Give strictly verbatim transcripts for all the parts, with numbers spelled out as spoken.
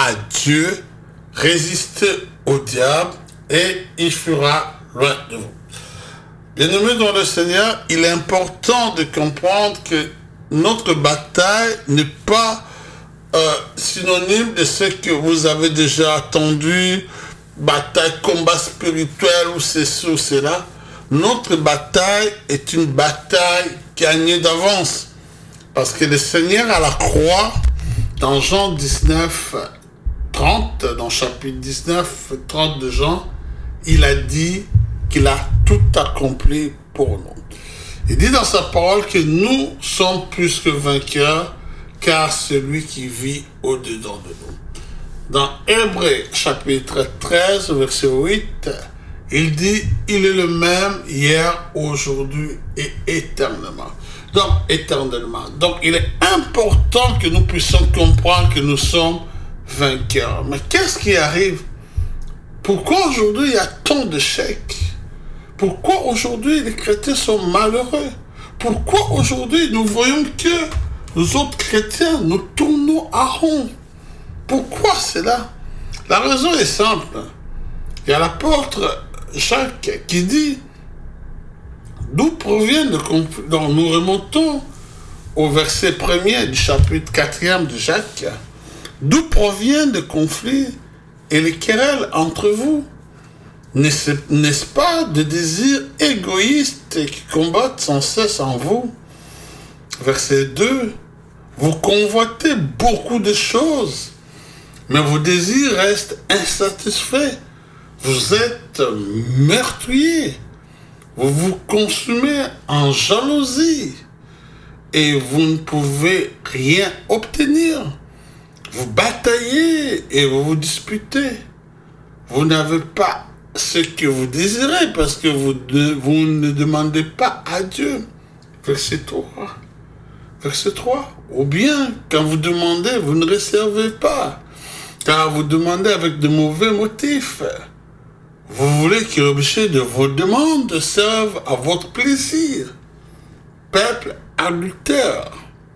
à Dieu, résistez au diable et il fuira loin de vous. Bien-aimés dans le Seigneur, il est important de comprendre que notre bataille n'est pas euh, synonyme de ce que vous avez déjà attendu, bataille, combat spirituel ou ceci ou cela. Notre bataille est une bataille gagnée d'avance. Parce que le Seigneur à la croix, dans Jean dix-neuf, trente, dans chapitre dix-neuf, trente de Jean, il a dit qu'il a tout accompli pour nous. Il dit dans sa parole que nous sommes plus que vainqueurs, car celui qui vit au-dedans de nous. Dans Hébreux chapitre treize, verset huit, il dit, il est le même hier, aujourd'hui et éternellement. Donc, éternellement. Donc, il est important que nous puissions comprendre que nous sommes vainqueurs. Mais qu'est-ce qui arrive? Pourquoi aujourd'hui il y a tant d'échecs? Pourquoi aujourd'hui les chrétiens sont malheureux? Pourquoi aujourd'hui nous voyons que nous autres chrétiens, nous tournons à rond? Pourquoi c'est-là? La raison est simple. Il y a l'apôtre Jacques qui dit, d'où provient le conflit? Donc nous remontons au verset premier du chapitre quatrième de Jacques. D'où provient le conflit et les querelles entre vous? N'est-ce, n'est-ce pas de désirs égoïstes qui combattent sans cesse en vous? Verset deux. Vous convoitez beaucoup de choses, mais vos désirs restent insatisfaits. Vous êtes meurtriers. Vous vous consumez en jalousie et vous ne pouvez rien obtenir. Vous bataillez et vous vous disputez. Vous n'avez pas ce que vous désirez parce que vous ne, vous ne demandez pas à Dieu. Verset trois. Verset trois. Ou bien, quand vous demandez, vous ne recevez pas, car vous demandez avec de mauvais motifs. Vous voulez que l'objet de vos demandes serve à votre plaisir. Peuple adultère.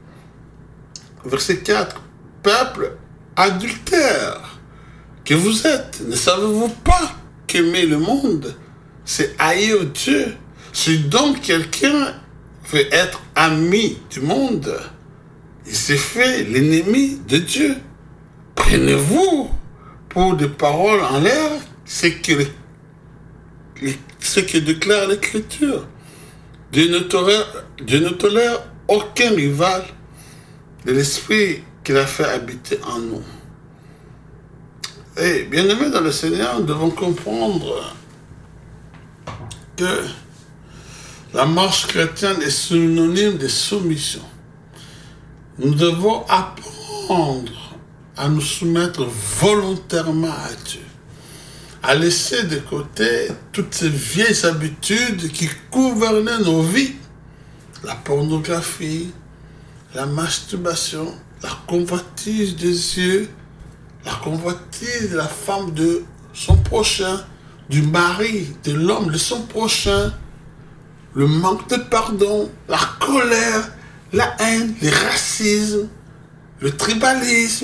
Verset quatre. Peuple adultère que vous êtes, ne savez-vous pas qu'aimer le monde, c'est haïr Dieu? Si donc quelqu'un veut être ami du monde, il s'est fait l'ennemi de Dieu. Prenez-vous pour des paroles en l'air ce que, les, les, ce que déclare l'Écriture. Dieu ne tolère, Dieu ne tolère aucun rival de l'esprit qu'il a fait habiter en nous. Et bien aimés dans le Seigneur, nous devons comprendre que la marche chrétienne est synonyme de soumission. Nous devons apprendre à nous soumettre volontairement à Dieu, à laisser de côté toutes ces vieilles habitudes qui gouvernaient nos vies, la pornographie, la masturbation, la convoitise des yeux, la convoitise de la femme de son prochain, du mari, de l'homme de son prochain, le manque de pardon, la colère, la haine, le racisme, le tribalisme,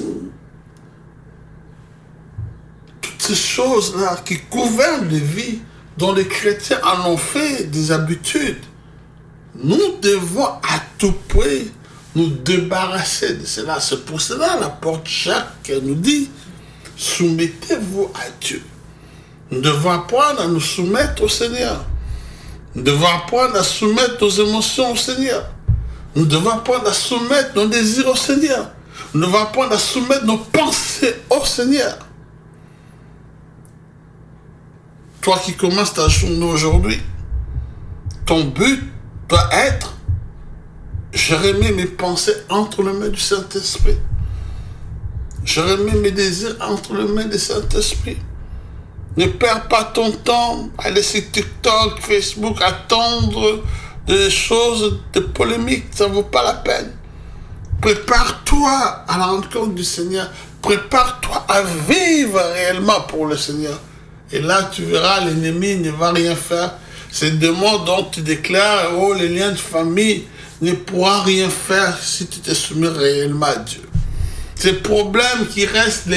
toutes ces choses-là qui gouvernent les vies dont les chrétiens en ont fait des habitudes. Nous devons à tout prix nous débarrasser de cela. C'est pour cela l'apôtre Jacques nous dit, soumettez-vous à Dieu. Nous devons apprendre à nous soumettre au Seigneur. Nous devons apprendre à soumettre nos émotions au Seigneur. Nous devons apprendre à soumettre nos désirs au Seigneur. Nous devons apprendre à soumettre nos pensées au Seigneur. Toi qui commences ta journée aujourd'hui, ton but doit être, je remets mes pensées entre les mains du Saint-Esprit. Je remets mes désirs entre les mains du Saint-Esprit. Ne perds pas ton temps à laisser TikTok, Facebook, attendre des choses, des polémiques, ça ne vaut pas la peine. Prépare-toi à la rencontre du Seigneur. Prépare-toi à vivre réellement pour le Seigneur. Et là, tu verras, l'ennemi ne va rien faire. C'est des mots dont tu déclares, oh, les liens de famille ne pourront rien faire si tu te soumets réellement à Dieu. Ces problèmes qui restent,